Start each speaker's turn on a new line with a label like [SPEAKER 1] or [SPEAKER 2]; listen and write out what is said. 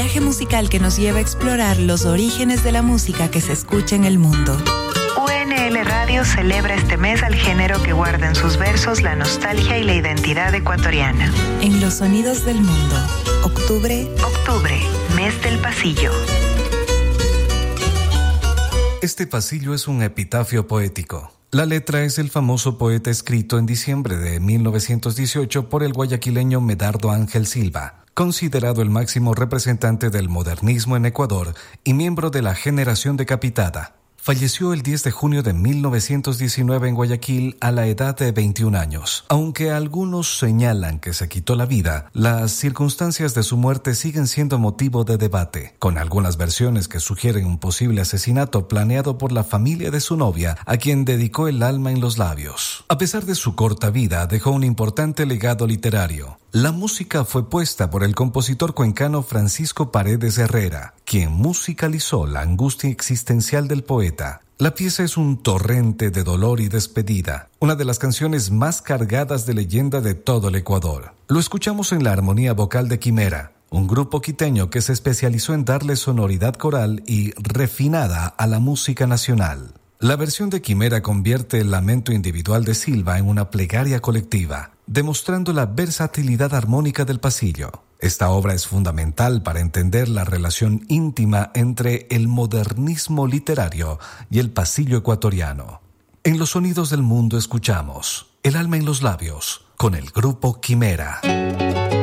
[SPEAKER 1] viaje musical que nos lleva a explorar los orígenes de la música que se escucha en el mundo.
[SPEAKER 2] UNL Radio celebra este mes al género que guarda en sus versos la nostalgia y la identidad ecuatoriana.
[SPEAKER 1] En los sonidos del mundo. Octubre, mes del pasillo.
[SPEAKER 3] Este pasillo es un epitafio poético. La letra es el famoso poeta escrito en diciembre de 1918 por el guayaquileño Medardo Ángel Silva, considerado el máximo representante del modernismo en Ecuador y miembro de la generación decapitada. Falleció el 10 de junio de 1919 en Guayaquil a la edad de 21 años. Aunque algunos señalan que se quitó la vida, las circunstancias de su muerte siguen siendo motivo de debate, con algunas versiones que sugieren un posible asesinato planeado por la familia de su novia, a quien dedicó el alma en los labios. A pesar de su corta vida, dejó un importante legado literario. La música fue puesta por el compositor cuencano Francisco Paredes Herrera, quien musicalizó la angustia existencial del poeta. La pieza es un torrente de dolor y despedida, una de las canciones más cargadas de leyenda de todo el Ecuador. Lo escuchamos en la armonía vocal de Quimera, un grupo quiteño que se especializó en darle sonoridad coral y refinada a la música nacional. La versión de Quimera convierte el lamento individual de Silva en una plegaria colectiva, demostrando la versatilidad armónica del pasillo. Esta obra es fundamental para entender la relación íntima entre el modernismo literario y el pasillo ecuatoriano. En los sonidos del mundo escuchamos El alma en los labios, con el grupo Quimera.